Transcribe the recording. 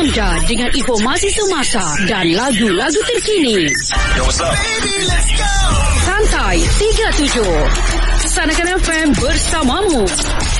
anda dengan informasi semasa dan lagu-lagu terkini. Yo, what's up? Baby, let's go. Santai 37 Sanakan FM bersamamu.